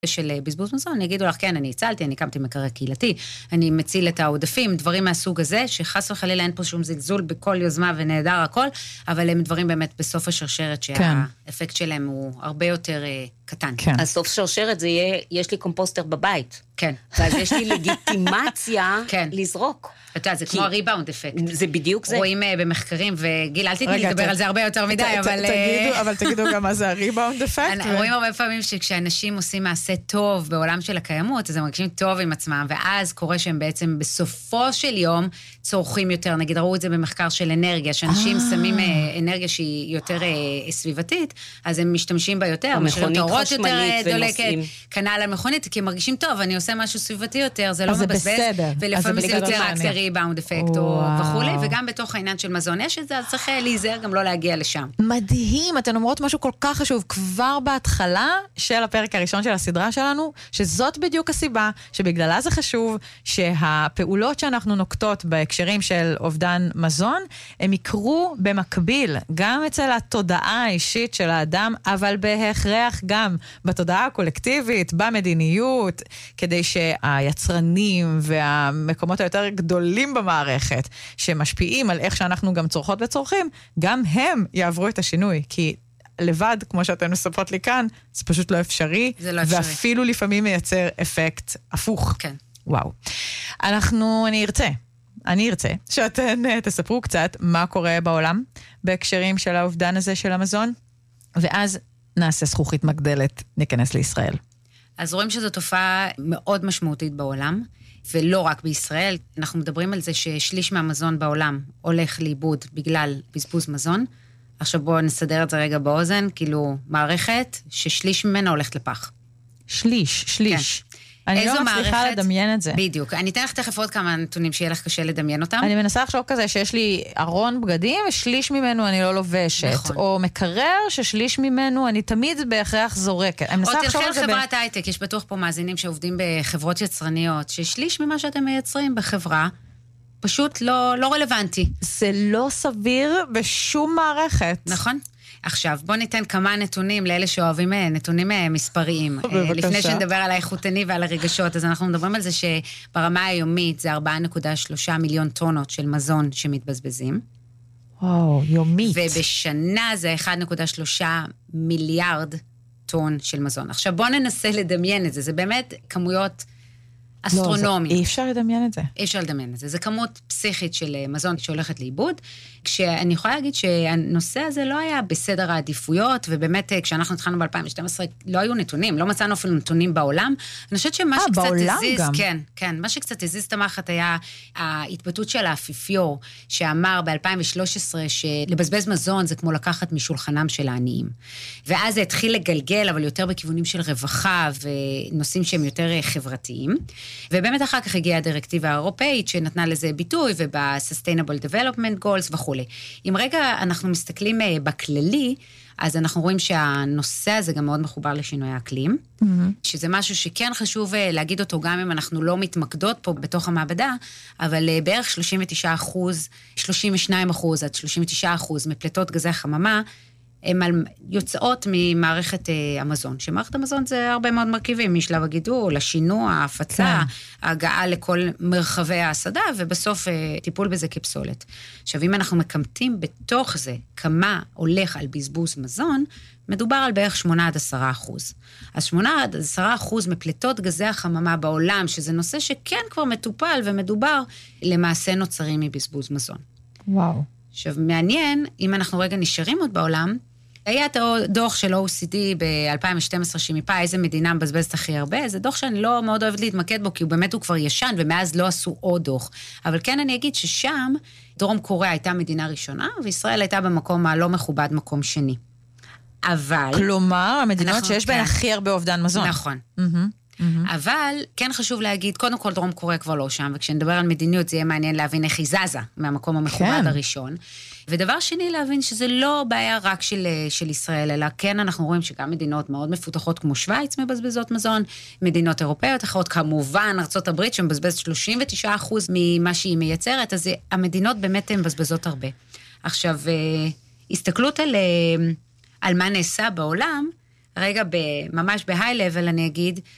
של בזבוז מזון, אני אגידו לך, כן, אני הצלתי, אני הקמתי מקרר קהילתי, אני מציל את העודפים, דברים מהסוג הזה, שחס וחלילה אין פה שום זלזול בכל יוזמה ונהדר הכל, אבל הם דברים באמת בסוף השרשרת, שהאפקט שלהם הוא הרבה יותר קטן. הסוף שרשרת זה יהיה, יש לי קומפוסטר בבית. כן. ואז יש לי לגיטימציה לזרוק. אתה יודע, זה כמו הריבאונד אפקט. זה בדיוק זה. רואים במחקרים, וגיל, אל תתני לדבר על זה הרבה יותר מדי, אבל תגידו גם מה זה הריבאונד אפקט. רואים הרבה פעמים שכשאנשים עושים מעשה טוב בעולם של הקיימות, אז הם מרגישים טוב עם עצמם, ואז קורה שהם בעצם בסופו של יום צורכים יותר. נגיד, ראו את זה במחקר של אנרגיה, שאנשים שמים אנרגיה שהיא יותר סביבתית, אז הם משתמשים בה יותר, המכונית חשמלית ונוסעים. כנ"ל המכונית, כי הם מרגישים טוב, אני עושה משהו סביבתי יותר, זה לא מבזבז, ולפעמים זה יותר רק זה ריבאונד אפקט וכולי, וגם בתוך העניין של מזון יש את זה, אז צריך להיזהר גם לא להגיע לשם. מדהים, אתן אומרות משהו כל כך חשוב, כבר בהתחלה של הפרק הראשון של הסדרה שלנו, שזאת בדיוק הסיבה, שבגללה זה חשוב, שהפעולות שאנחנו נוקטות בהקשרים של אובדן מזון, הם יקרו במקביל, גם אצל התודעה האישית של האדם, אבל בהכרח גם בתודעה הקולקטיבית, במדיניות, כדי שהיצרנים והמקומות היותר גדולים במערכת, שמשפיעים על איך שאנחנו גם צורכות וצורכים, גם הם יעברו את השינוי, כי לבד, כמו שאתן מספרות לי כאן, זה פשוט לא אפשרי, ואפילו לפעמים מייצר אפקט הפוך. כן. וואו. אני ארצה שאתן תספרו קצת מה קורה בעולם, בהקשרים של האובדן הזה של המזון, ואז נעשה זכוכית מגדלת, ניכנס לישראל. אז רואים שזו תופעה מאוד משמעותית בעולם, ולא רק בישראל. אנחנו מדברים על זה ששליש מהמזון בעולם הולך לאיבוד בגלל בזבוז מזון. עכשיו בואו נסדר את זה רגע באוזן, כאילו מערכת ששליש ממנה הולכת לפח. שליש. כן. אני לא מצליחה לדמיין את זה. בדיוק. אני אתן לך תכף עוד כמה נתונים שיהיה לך קשה לדמיין אותם. אני מנסה לחשוב כזה שיש לי ארון בגדים, ושליש ממנו אני לא לובשת. נכון. או מקרר ששליש ממנו אני תמיד בהכרח זורקת. או תלכי על חברת הייטק, יש בטוח פה מאזינים שעובדים בחברות יצרניות, ששליש ממה שאתם מייצרים בחברה, פשוט לא רלוונטי. זה לא סביר בשום מערכת. נכון. עכשיו, בוא ניתן כמה נתונים לאלה שאוהבים נתונים מספריים. לפני שנדבר על האיכותני ועל הרגשות, אז אנחנו מדברים על זה שברמה היומית זה 4.3 מיליון טונות של מזון שמתבזבזים. וואו, יומית. ובשנה זה 1.3 מיליארד טון של מזון. עכשיו, בוא ננסה לדמיין את זה. זה באמת כמויות אסטרונומיים. אי אפשר לדמיין את זה. אי אפשר לדמיין את זה. זה כמות פסיכית של מזון שהולכת לאיבוד, כשאני יכולה להגיד שהנושא הזה לא היה בסדר העדיפויות, ובאמת כשאנחנו התחלנו ב-2012 לא היו נתונים, לא מצאנו אפילו נתונים בעולם. אני חושבת שמה שקצת הזיז, כן, מה שקצת הזיז את המחט היה ההתבטאות של האפיפיור, שאמר ב-2013 שלבזבז מזון זה כמו לקחת משולחנם של העניים. ואז זה התחיל לגלגל, אבל יותר בכיוונים של רווחה ונושאים שהם יותר חברתיים. ובאמת אחר כך הגיעה הדירקטיבה האירופאית שנתנה לזה ביטוי, וב-Sustainable Development Goals וכו'. אם רגע אנחנו מסתכלים בכללי, אז אנחנו רואים שהנושא הזה גם מאוד מחובר לשינוי האקלים, שזה משהו שכן חשוב להגיד אותו גם אם אנחנו לא מתמקדות פה בתוך המעבדה, אבל בערך 39%, 32% עד 39% מפלטות גזי החממה, הן יוצאות ממערכת המזון, שמערכת המזון זה הרבה מאוד מרכיבים, משלב הגידול, השינוע, ההפצה, ההגעה לכל מרחבי ההסדה, ובסוף טיפול בזה כפסולת. עכשיו, אם אנחנו מקמטים בתוך זה כמה הולך על בזבוז מזון, מדובר על בערך 8-10%. אז 8-10% מפלטות גזי החממה בעולם, שזה נושא שכן כבר מטופל ומדובר, למעשה נוצרים מבזבוז מזון. וואו. עכשיו, מעניין, אם אנחנו רגע נשארים עוד בעולם, היה את הדוח של OECD ב-2012 שמיפה איזה מדינה מבזבזת הכי הרבה, זה דוח שאני לא מאוד אוהבת להתמקד בו, כי הוא כבר ישן, ומאז לא עשו עוד דוח. אבל כן אני אגיד ששם, דרום קוריאה הייתה מדינה ראשונה, וישראל הייתה במקום הלא מכובד, מקום שני. אבל... כלומר, המדינות שיש בהן הכי הרבה אובדן מזון. נכון. אבל כן חשוב להגיד, קודם כל דרום קוריאה כבר לא שם, וכשנדבר על מדיניות זה יהיה מעניין להבין איך היא זזה מהמקום המכובד הראשון. ודבר שני להבין שזה לא בעיה רק של ישראל, אלא כן אנחנו רואים שגם מדינות מאוד מפותחות כמו שוויץ מבזבזות מזון, מדינות אירופאיות אחרות, כמובן ארצות הברית שמבזבזת 39% ממה שהיא מייצרת, אז המדינות באמת מבזבזות הרבה. עכשיו, הסתכלות על מה נעשה בעולם, רגע ממש בהיי לבל אני אגיד,